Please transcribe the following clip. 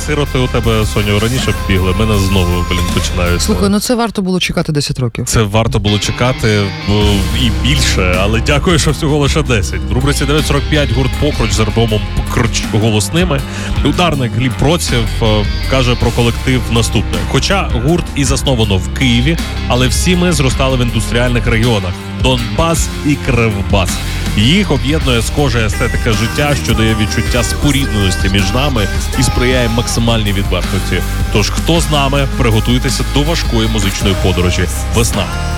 сироти у тебе, Соню, раніше бігли, мене знову, починають. Слухай, ну це варто було чекати 10 років. Це варто було чекати і більше, але дякую, що всього лише 10. В рубриці 9.45 гурт «Покруч» з альбомом «Покруч» голосними. Ударник Гліб Процєв каже про колектив наступне. Хоча гурт і засновано в Києві, але всі ми зростали в індустріальних регіонах – Донбас і Кривбас. Їх об'єднує схожа естетика життя, що дає відчуття спорідненості між нами і сприяє максимальній відвертості. Тож, хто з нами, приготуйтеся до важкої музичної подорожі. Весна.